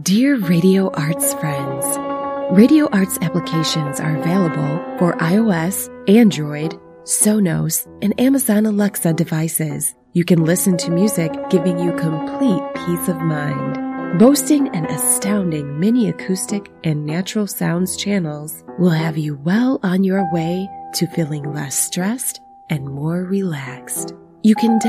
Dear Radio Arts friends, Radio Arts applications are available for iOS, Android, Sonos, and Amazon Alexa devices. You can listen to music giving you complete peace of mind. Boasting an astounding mini acoustic and natural sounds channels will have you well on your way to feeling less stressed and more relaxed. You can